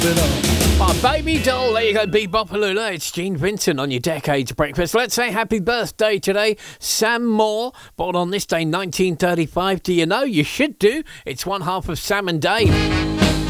My baby doll, there you go, Bebopalula. It's Gene Vincent on your Decades Breakfast. Let's say happy birthday today, Sam Moore, born on this day, 1935. Do you know? You should do. It's one half of Sam and Dave.